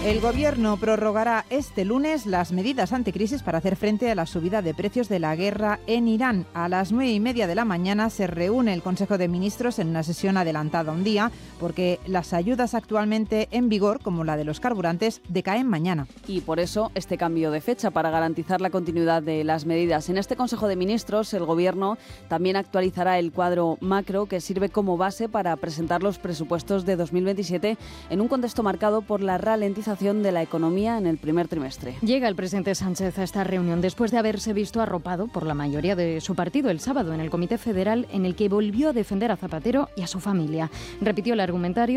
El Gobierno prorrogará este lunes las medidas anticrisis para hacer frente a la subida de precios de la guerra en Irán. A las 9:30 de la mañana se reúne el Consejo de Ministros en una sesión adelantada un día, porque las ayudas actualmente en vigor, como la de los carburantes, decaen mañana. Y por eso este cambio de fecha, para garantizar la continuidad de las medidas. En este Consejo de Ministros, el Gobierno también actualizará el cuadro macro, que sirve como base para presentar los presupuestos de 2027 en un contexto marcado por la ralentización de la economía en el primer trimestre. Llega el presidente Sánchez a esta reunión después de haberse visto arropado por la mayoría de su partido el sábado en el Comité Federal, en el que volvió a defender a Zapatero y a su familia. Repitió el argumentario